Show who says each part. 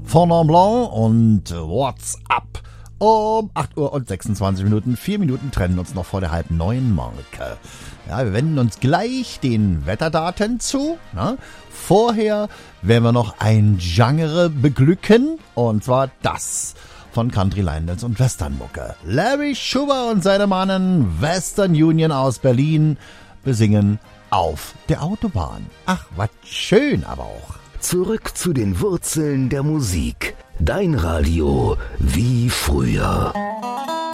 Speaker 1: Fondant Blanc und What's Up. Um 8 Uhr und 26 Minuten, 4 Minuten trennen uns noch vor der 8:30 Marke. Ja, wir wenden uns gleich den Wetterdaten zu. Ne? Vorher werden wir noch ein Genre beglücken, und zwar das von Country Line Dance und Westernmucke. Larry Schuber und seine Mannen Western Union aus Berlin besingen Auf der Autobahn. Ach, was schön aber auch.
Speaker 2: Zurück zu den Wurzeln der Musik. Dein Radio wie früher.